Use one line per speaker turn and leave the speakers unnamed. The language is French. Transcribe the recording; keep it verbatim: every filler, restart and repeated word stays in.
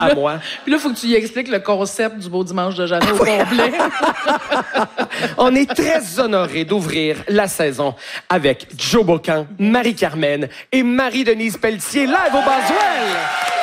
à
là,
moi.
Puis là, il faut que tu y expliques le concept du beau dimanche de Jeannot au complet.
On est très honorés d'ouvrir la saison avec Joe Bocan, Marie-Carmen et Marie-Denise Pelletier live au Boswell.